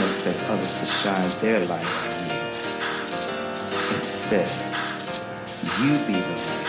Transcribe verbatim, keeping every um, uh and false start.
expect others to shine their light on you. Instead, you be the light